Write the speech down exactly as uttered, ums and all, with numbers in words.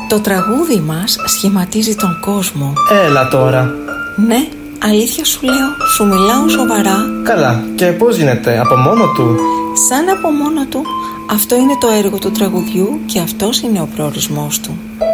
Το τραγούδι μας σχηματίζει τον κόσμο. Έλα τώρα. Ναι, αλήθεια σου λέω, σου μιλάω σοβαρά. Καλά, και πώς γίνεται, από μόνο του? Σαν από μόνο του. Αυτό είναι το έργο του τραγουδιού και αυτός είναι ο προορισμός του.